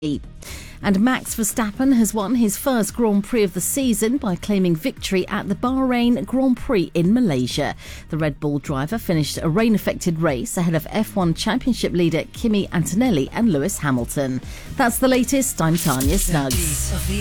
And Max Verstappen has won his first Grand Prix of the season by claiming victory at the Bahrain Grand Prix in Malaysia. The Red Bull driver finished a rain-affected race ahead of F1 Championship leader Kimi Antonelli and Lewis Hamilton. That's the latest. I'm Tanya Snuggs.